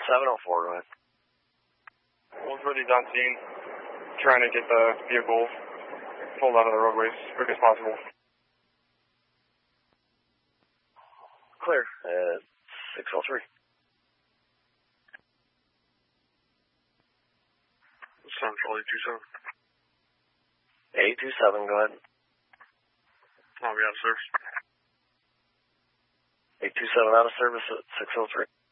704, go ahead. 130's on scene, trying to get the vehicle pulled out of the roadway as quick as possible. Clear at 603. Central 827. 827, go ahead. Oh, we out of service. 827 out of service at 603.